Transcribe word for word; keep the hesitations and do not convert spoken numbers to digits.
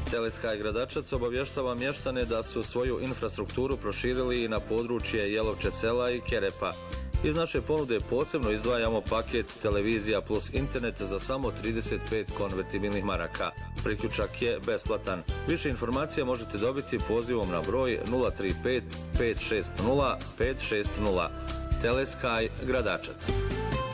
Telesky Gradačac obavještava mještane da su svoju infrastrukturu proširili i na područje Jelovče sela i Kerepa. Iz naše ponude posebno izdvajamo paket televizija plus internet za samo trideset pet konvertibilnih maraka. Priključak je besplatan. Više informacija možete dobiti pozivom na broj nula tri pet pet šest nula pet šest nula. Telesky Gradačac.